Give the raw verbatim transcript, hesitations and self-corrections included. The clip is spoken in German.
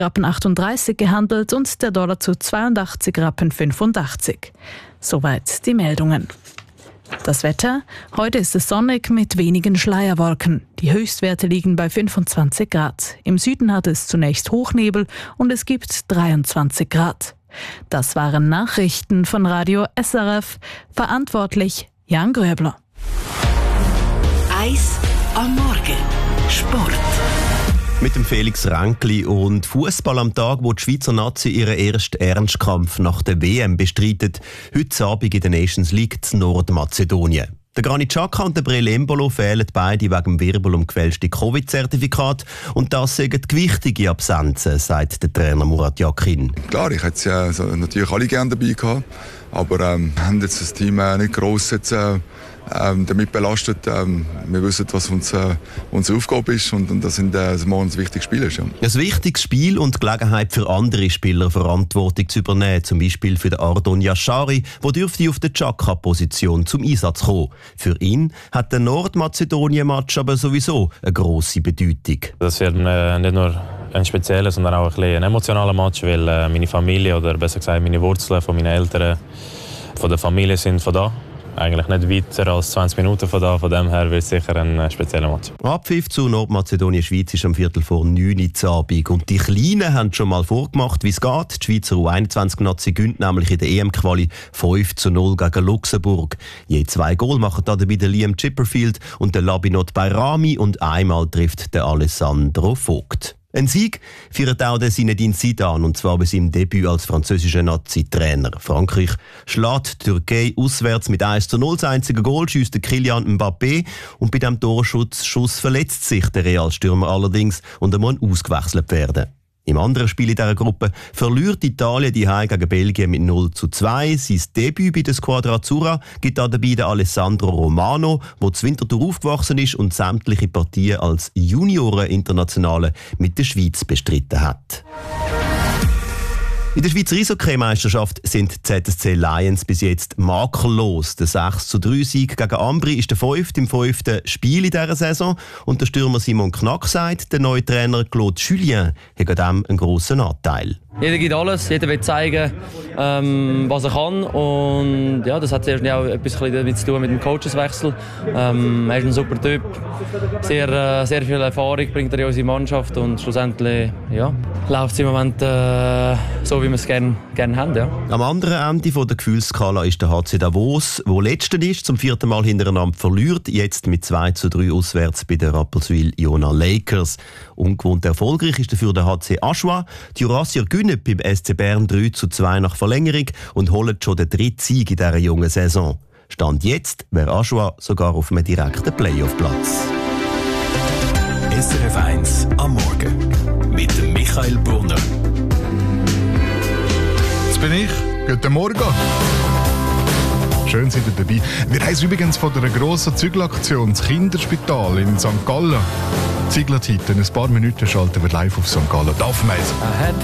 Rappen achtunddreißig gehandelt und der Dollar zu zweiundachtzig Rappen fünfundachtzig. Soweit die Meldungen. Das Wetter? Heute ist es sonnig mit wenigen Schleierwolken. Die Höchstwerte liegen bei fünfundzwanzig Grad. Im Süden hat es zunächst Hochnebel und es gibt dreiundzwanzig Grad. Das waren Nachrichten von Radio S R F. Verantwortlich Jan Gröbler. Eis am Morgen. Sport. Mit dem Felix Ränkli und Fußball am Tag, wo die Schweizer Nazi ihren ersten Ernstkampf nach der W M bestreitet. Heute Abend in der Nations League in Nordmazedonien. Der Granit Xhaka und der Breel Embolo fehlen beide wegen dem Wirbel umgefälschten Covid-Zertifikat. Und das sind gewichtige Absenzen, sagt der Trainer Murat Yakin. Klar, ich hätte ja also natürlich alle gerne dabei gehabt. Aber ähm, wir haben jetzt das Team äh, nicht gross jetzt, äh, ähm, damit belastet. Ähm, wir wissen, was uns, äh, unsere Aufgabe ist und, und das sind äh, morgen das wichtigste Spiel. Ist, ja. Ein wichtiges Spiel und Gelegenheit für andere Spieler Verantwortung zu übernehmen. Zum Beispiel für den Ardon Yashari, der dürfte auf der Xhaka-Position zum Einsatz kommen. Für ihn hat der Nordmazedonien-Match aber sowieso eine grosse Bedeutung. Das wird äh, nicht nur ein spezieller, sondern auch ein, bisschen ein emotionaler Match, weil äh, meine Familie, oder besser gesagt meine Wurzeln von meinen Eltern, von der Familie sind von da. Eigentlich nicht weiter als zwanzig Minuten von da. Von dem her wird es sicher ein spezieller Match. Abpfiff zu Nordmazedonien-Schweiz ist am Viertel vor neun Uhr Abend. Und die Kleinen haben schon mal vorgemacht, wie es geht. Die Schweizer U einundzwanzig-Nazi gönnt nämlich in der E M-Quali fünf zu null gegen Luxemburg. Je zwei Goal machen dabei der Liam Chipperfield und der Labinot Bayrami und einmal trifft der Alessandro Vogt. Ein Sieg feiert auch der Zinedine Zidane, und zwar bei seinem Debüt als französischer Nazi-Trainer. Frankreich schlägt die Türkei auswärts mit eins zu null. Das einzige Goal schiesst der Kylian Mbappé. Und bei diesem Torschuss verletzt sich der Realstürmer allerdings und er muss ausgewechselt werden. Im anderen Spiel in dieser Gruppe verliert Italien die Heim gegen Belgien mit null zu zwei. Sein Debüt bei der Squadra Azzurra gibt dabei der Alessandro Romano, der zu Winterthur aufgewachsen ist und sämtliche Partien als Junioren-Internationale mit der Schweiz bestritten hat. In der Schweizer Eishockey-Meisterschaft sind die Z S C Lions bis jetzt makellos. Der sechs zu drei Sieg gegen Ambri ist der fünfte im fünften Spiel in dieser Saison. Und der Stürmer Simon Knack sagt, der neue Trainer Claude Julien hat an dem einen grossen Anteil. Jeder gibt alles, jeder will zeigen, ähm, was er kann. Und ja, das hat zuerst auch etwas damit zu tun mit dem Coacheswechsel. Ähm, er ist ein super Typ, sehr, äh, sehr viel Erfahrung bringt er in unsere Mannschaft und schlussendlich ja, läuft es im Moment äh, so, wie wir es gerne gern haben. Ja. Am anderen Ende der Gefühlsskala ist der H C Davos, der letzter ist, zum vierten Mal hintereinander verliert, jetzt mit zwei zu drei auswärts bei den Rapperswil Jona Lakers. Ungewohnt erfolgreich ist dafür der H C Aschua. Die Jurassier gewinnen beim S C Bern drei zu zwei nach Verlängerung und holen schon den dritten Sieg in dieser jungen Saison. Stand jetzt wäre Aschua sogar auf einem direkten Playoff-Platz. S R F eins am Morgen mit dem Michael Brunner. Jetzt bin ich. Guten Morgen. Schön, seid ihr dabei. Wir haben übrigens von einer grossen Zügelaktion das Kinderspital in Sankt Gallen. Ziegelzeiten, in ein paar Minuten schalten wir live auf Sankt Gallen. Darf man